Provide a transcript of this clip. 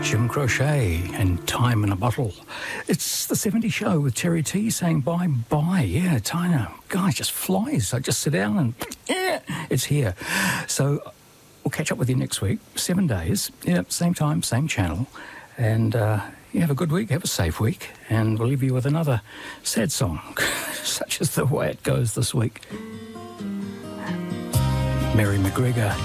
Jim Crochet and Time in a Bottle. It's the 70 show with Terry T saying bye-bye. Yeah, time, guys, just flies. I just sit down and it's here. So we'll catch up with you next week, 7 days. Yeah, same time, same channel. And you have a good week, have a safe week. And we'll leave you with another sad song, such as the way it goes this week. Mary McGregor.